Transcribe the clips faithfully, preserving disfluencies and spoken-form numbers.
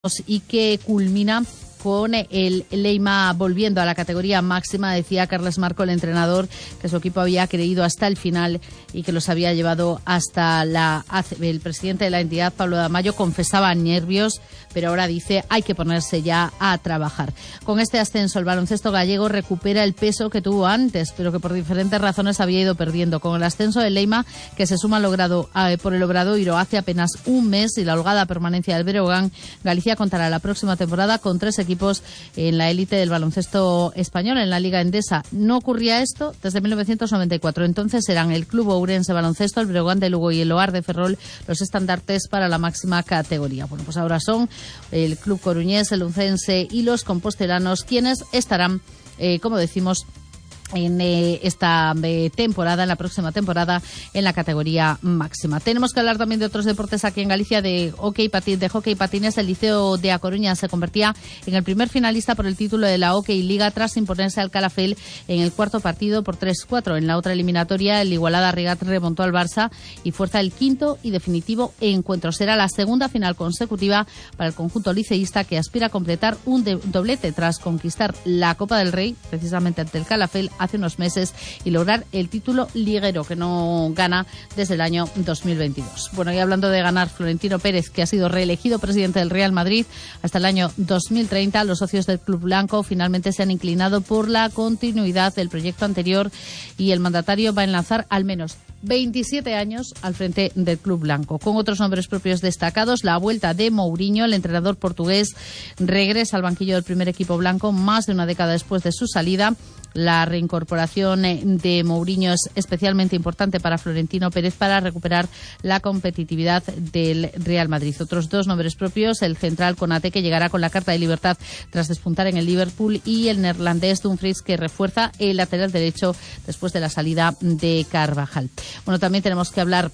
y que culmina con el Leima volviendo a la categoría máxima. Decía Carles Marco, el entrenador, que su equipo había creído hasta el final y que los había llevado hasta la A C B. El presidente de la entidad, Pablo Damayo, confesaba nervios, pero ahora dice hay que ponerse ya a trabajar. Con este ascenso, el baloncesto gallego recupera el peso que tuvo antes, pero que por diferentes razones había ido perdiendo. Con el ascenso del Leima, que se suma logrado eh, por el Obradoiro hace apenas un mes, y la holgada permanencia del Breogán, Galicia contará la próxima temporada con tres equipos en la élite del baloncesto español, en la Liga Endesa. No ocurría esto desde mil novecientos noventa y cuatro. Entonces eran el Club Ourense Baloncesto, el Breogán de Lugo y el Oar de Ferrol los estandartes para la máxima categoría. Bueno, pues ahora son el Club Coruñés, el Lucense y los compostelanos quienes estarán, eh, como decimos, en eh, esta eh, temporada, en la próxima temporada, en la categoría máxima. Tenemos que hablar también de otros deportes aquí en Galicia, de hockey patín, de hockey patines. El Liceo de A Coruña se convertía en el primer finalista por el título de la Hockey Liga tras imponerse al Calafell en el cuarto partido por tres cuatro. En la otra eliminatoria, el Igualada Rigat remontó al Barça y fuerza el quinto y definitivo encuentro. Será la segunda final consecutiva para el conjunto liceísta, que aspira a completar un doblete tras conquistar la Copa del Rey, precisamente ante el Calafell, hace unos meses, y lograr el título liguero, que no gana desde el año dos mil veintidós. Bueno, y hablando de ganar, Florentino Pérez, que ha sido reelegido presidente del Real Madrid hasta el año dos mil treinta, los socios del Club Blanco finalmente se han inclinado por la continuidad del proyecto anterior, y el mandatario va a enlazar al menos veintisiete años al frente del Club Blanco. Con otros nombres propios destacados, la vuelta de Mourinho, el entrenador portugués, regresa al banquillo del primer equipo blanco más de una década después de su salida. La reincorporación de Mourinho es especialmente importante para Florentino Pérez para recuperar la competitividad del Real Madrid. Otros dos nombres propios, el central Konate, que llegará con la carta de libertad tras despuntar en el Liverpool, y el neerlandés Dumfries, que refuerza el lateral derecho después de la salida de Carvajal. Bueno, también tenemos que hablar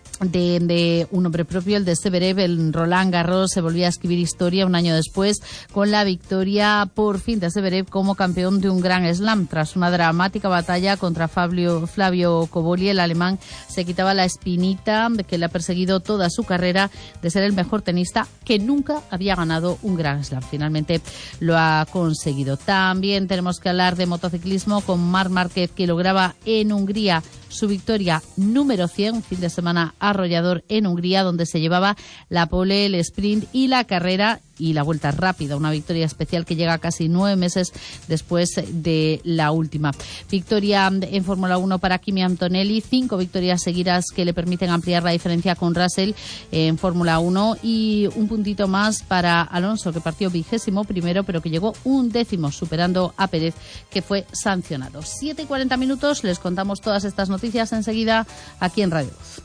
De, de un nombre propio, el de Severev. El Roland Garros se volvía a escribir historia un año después con la victoria por fin de Severev como campeón de un Grand Slam. Tras una dramática batalla contra Fabio, Flavio Cobolli, el alemán se quitaba la espinita que le ha perseguido toda su carrera de ser el mejor tenista que nunca había ganado un Grand Slam. Finalmente lo ha conseguido. También tenemos que hablar de motociclismo con Marc Márquez, que lograba en Hungría su victoria número cien, fin de semana arrollador en Hungría, donde se llevaba la pole, el sprint y la carrera y la vuelta rápida. Una victoria especial que llega casi nueve meses después de la última. Victoria en Fórmula uno para Kimi Antonelli, cinco victorias seguidas que le permiten ampliar la diferencia con Russell en Fórmula uno, y un puntito más para Alonso, que partió vigésimo primero, pero que llegó un décimo, superando a Pérez, que fue sancionado. siete y cuarenta minutos, les contamos todas estas noticias enseguida aquí en Radio Voz.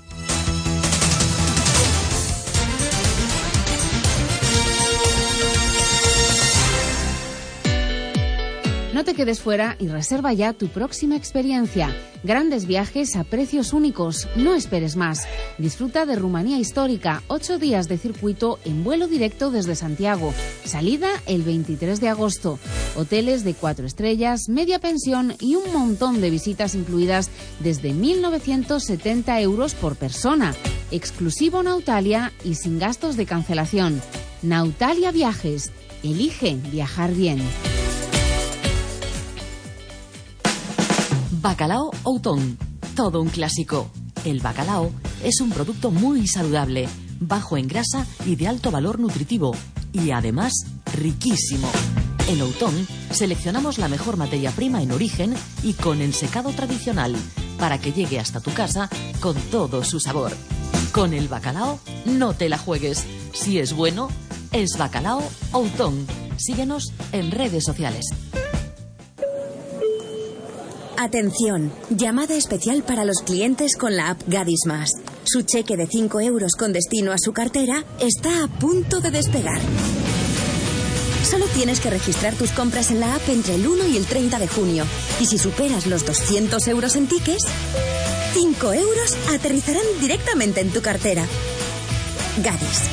No te quedes fuera y reserva ya tu próxima experiencia. Grandes viajes a precios únicos. No esperes más. Disfruta de Rumanía Histórica. Ocho días de circuito en vuelo directo desde Santiago. Salida el veintitrés de agosto. Hoteles de cuatro estrellas, media pensión y un montón de visitas incluidas desde mil novecientos setenta euros por persona. Exclusivo Nautalia y sin gastos de cancelación. Nautalia Viajes. Elige viajar bien. Bacalao Outón, todo un clásico. El bacalao es un producto muy saludable, bajo en grasa y de alto valor nutritivo, y además riquísimo. En Outón seleccionamos la mejor materia prima en origen y con ensecado tradicional, para que llegue hasta tu casa con todo su sabor. Con el bacalao no te la juegues. Si es bueno, es Bacalao Outón. Síguenos en redes sociales. Atención, llamada especial para los clientes con la app Gadis Más. Su cheque de cinco euros con destino a su cartera está a punto de despegar. Solo tienes que registrar tus compras en la app entre el uno y el treinta de junio. Y si superas los doscientos euros en tickets, cinco euros aterrizarán directamente en tu cartera. Gadis.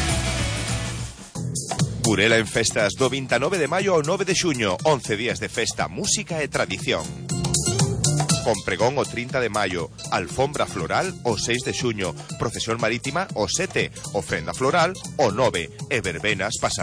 Burela en festas do veintinueve de maio ao nove de xuño. once días de festa, música e tradición. Con pregón o trinta de maio, alfombra floral o seis de xuño, procesión marítima o sete, ofrenda floral o nove e verbenas pasar